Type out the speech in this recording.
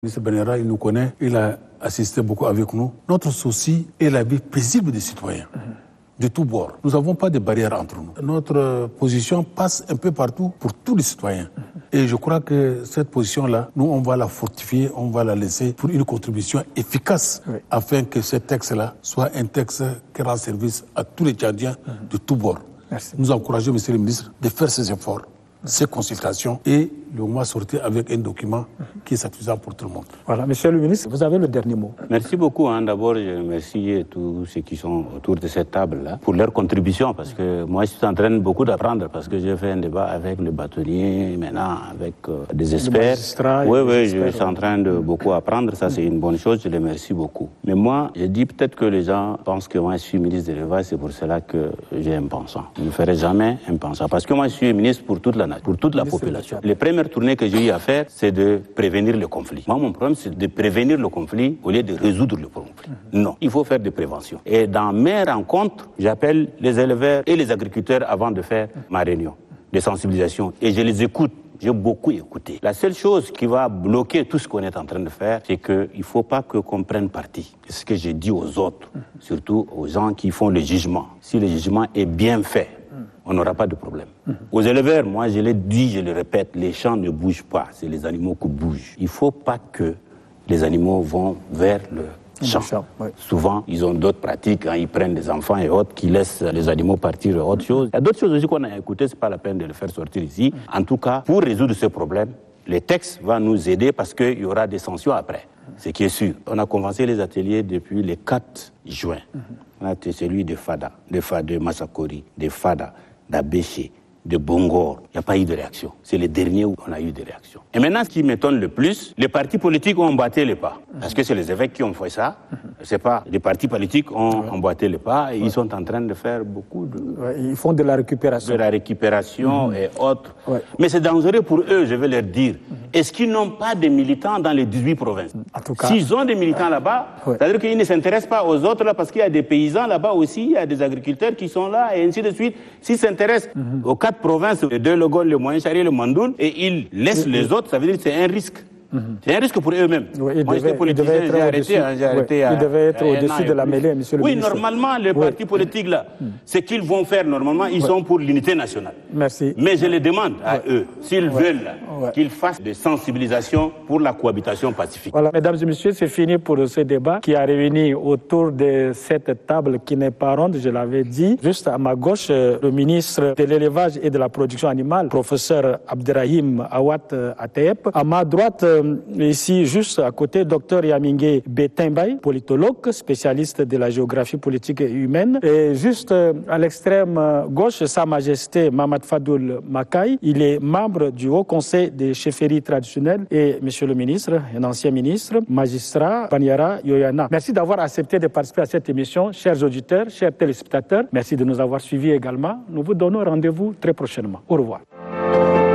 Le ministre Benera, il nous connaît, il a assisté beaucoup avec nous. Notre souci est la vie paisible des citoyens, de tous bords. Nous n'avons pas de barrières entre nous. Notre position passe un peu partout pour tous les citoyens. Et je crois que cette position-là, nous, on va la fortifier, on va la laisser pour une contribution efficace afin que ce texte-là soit un texte qui rend service à tous les Tchadiens de tous bords. Merci. Nous encourageons, monsieur le ministre, de faire ces efforts, ces consultations et le moment sortir avec un document qui est satisfaisant pour tout le monde. Voilà, monsieur le ministre, vous avez le dernier mot. Merci beaucoup. D'abord, je remercie tous ceux qui sont autour de cette table-là pour leur contribution, parce que moi, je suis en train beaucoup d'apprendre, parce que j'ai fait un débat avec le bâtonnier, maintenant avec des experts. Oui, je suis en train de beaucoup apprendre. Ça, c'est une bonne chose. Je les remercie beaucoup. Mais moi, je dis peut-être que les gens pensent que moi, je suis ministre de l'élevage, c'est pour cela que j'ai un pensant. Je ne ferai jamais un pensant, parce que moi, je suis ministre pour toute la nation, pour toute la population. Les premières tournées que j'ai eu à faire, c'est de prévenir le conflit. Moi, mon problème, c'est de prévenir le conflit au lieu de résoudre le conflit. Non, il faut faire des préventions. Et dans mes rencontres, j'appelle les éleveurs et les agriculteurs avant de faire ma réunion de sensibilisation. Et je les écoute. J'ai beaucoup écouté. La seule chose qui va bloquer tout ce qu'on est en train de faire, c'est qu'il ne faut pas qu'on prenne parti. C'est ce que j'ai dit aux autres, surtout aux gens qui font le jugement. Si le jugement est bien fait, on n'aura pas de problème. Aux éleveurs, moi je l'ai dit, je le répète, les champs ne bougent pas, c'est les animaux qui bougent. Il ne faut pas que les animaux vont vers le champ. Souvent, ils ont d'autres pratiques, ils prennent des enfants et autres qui laissent les animaux partir et autre chose. Il y a d'autres choses aussi qu'on a écoutées, ce n'est pas la peine de le faire sortir ici. En tout cas, pour résoudre ce problème, le texte va nous aider parce qu'il y aura des sanctions après, ce qui est sûr. On a commencé les ateliers depuis le 4 juin. On a été celui de Fada, de Massakori, de Fada, d'Abéché, de Bongor. Il n'y a pas eu de réaction. C'est le dernier où on a eu des réactions. Et maintenant, ce qui m'étonne le plus, les partis politiques ont emboîté les pas. Parce que c'est les évêques qui ont fait ça. C'est pas les partis politiques ont emboîté les pas et ils sont en train de faire beaucoup de... Ils font de la récupération. De la récupération et autres. Mais c'est dangereux pour eux, je vais leur dire. Est-ce qu'ils n'ont pas de militants dans les 18 provinces? En tout cas, s'ils ont des militants là-bas, c'est-à-dire qu'ils ne s'intéressent pas aux autres là, parce qu'il y a des paysans là-bas aussi, il y a des agriculteurs qui sont là et ainsi de suite. S'ils s'intéressent aux 4 provinces de Logol, le Moyen-Chari et le Mandoul, et ils laissent les autres, ça veut dire que c'est un risque. C'est un risque pour eux-mêmes. Moi, j'étais politicien, j'ai arrêté. Ils devaient être au-dessus de la mêlée, monsieur le ministre. Oui, normalement, les partis politiques, là, ce qu'ils vont faire, normalement, ils sont pour l'unité nationale. Merci. Mais je les demande à eux, s'ils veulent, qu'ils fassent des sensibilisations pour la cohabitation pacifique. Voilà, mesdames et messieurs, c'est fini pour ce débat qui a réuni autour de cette table qui n'est pas ronde, je l'avais dit. Juste à ma gauche, le ministre de l'élevage et de la production animale, professeur Abderrahim Awad Atayep. À ma droite, ici, juste à côté, docteur Yamingue Betimbaye, politologue, spécialiste de la géographie politique et humaine. Et juste à l'extrême gauche, Sa Majesté Mamad Fadoul Makaï. Il est membre du Haut Conseil des chefferies traditionnelles. Et monsieur le ministre, un ancien ministre, magistrat, Banyara Yoyana. Merci d'avoir accepté de participer à cette émission. Chers auditeurs, chers téléspectateurs, merci de nous avoir suivis également. Nous vous donnons rendez-vous très prochainement. Au revoir.